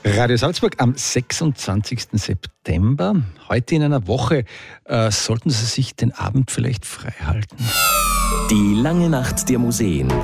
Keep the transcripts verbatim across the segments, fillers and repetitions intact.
Radio Salzburg am sechsundzwanzigsten September. Heute in einer Woche äh, sollten Sie sich den Abend vielleicht frei halten. Die lange Nacht der Museen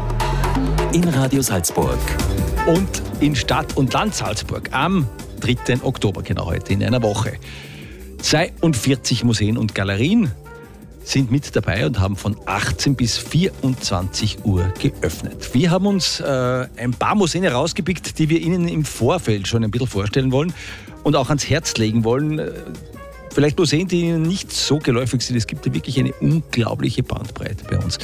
in Radio Salzburg. Und in Stadt und Land Salzburg am dritten Oktober, genau heute in einer Woche. zweiundvierzig Museen und Galerien sind mit dabei und haben von achtzehn bis vierundzwanzig Uhr geöffnet. Wir haben uns äh, ein paar Museen herausgepickt, die wir Ihnen im Vorfeld schon ein bisschen vorstellen wollen und auch ans Herz legen wollen. Äh, vielleicht Museen, die Ihnen nicht so geläufig sind. Es gibt ja wirklich eine unglaubliche Bandbreite bei uns.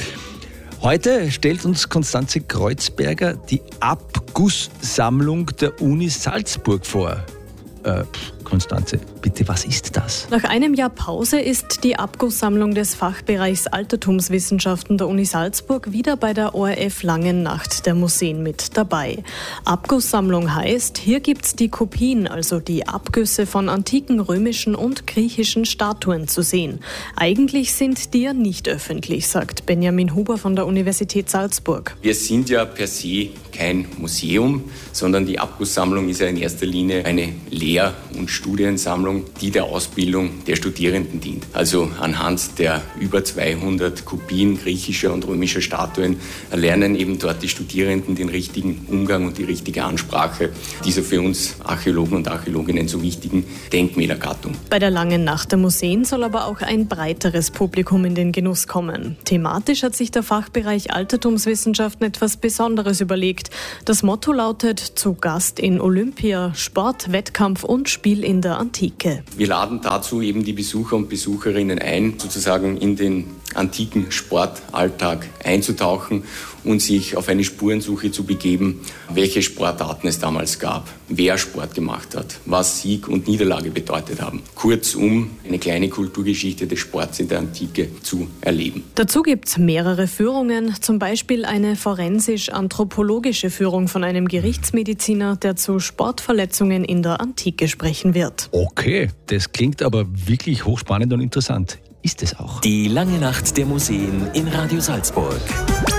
Heute stellt uns Konstanze Kreuzberger die Abgusssammlung der Uni Salzburg vor. Äh, Konstanze, bitte, was ist das? Nach einem Jahr Pause ist die Abgusssammlung des Fachbereichs Altertumswissenschaften der Uni Salzburg wieder bei der O R F Langen Nacht der Museen mit dabei. Abgusssammlung heißt, hier gibt's die Kopien, also die Abgüsse von antiken römischen und griechischen Statuen zu sehen. Eigentlich sind die ja nicht öffentlich, sagt Benjamin Huber von der Universität Salzburg. Wir sind ja per se kein Museum, sondern die Abgusssammlung ist ja in erster Linie eine Lehr- und Studiensammlung, die der Ausbildung der Studierenden dient. Also anhand der über zweihundert Kopien griechischer und römischer Statuen lernen eben dort die Studierenden den richtigen Umgang und die richtige Ansprache dieser für uns Archäologen und Archäologinnen so wichtigen Denkmälergattung. Bei der Langen Nacht der Museen soll aber auch ein breiteres Publikum in den Genuss kommen. Thematisch hat sich der Fachbereich Altertumswissenschaften etwas Besonderes überlegt. Das Motto lautet: Zu Gast in Olympia, Sport, Wettkampf und Spiel in der Antike. Wir laden dazu eben die Besucher und Besucherinnen ein, sozusagen in den antiken Sportalltag einzutauchen und sich auf eine Spurensuche zu begeben, welche Sportarten es damals gab, wer Sport gemacht hat, was Sieg und Niederlage bedeutet haben. Kurzum, eine kleine Kulturgeschichte des Sports in der Antike zu erleben. Dazu gibt es mehrere Führungen, zum Beispiel eine forensisch-anthropologische Führung von einem Gerichtsmediziner, der zu Sportverletzungen in der Antike sprechen wird. Okay, das klingt aber wirklich hochspannend und interessant. Ist es auch. Die lange Nacht der Museen in Radio Salzburg.